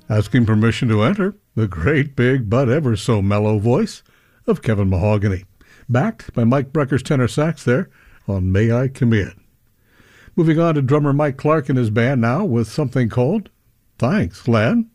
Asking permission to enter, the great big but ever so mellow voice of Kevin Mahogany, backed by Mike Brecker's tenor sax there on May I Come In. Moving on to drummer Mike Clark and his band now with something called Thanks, Len.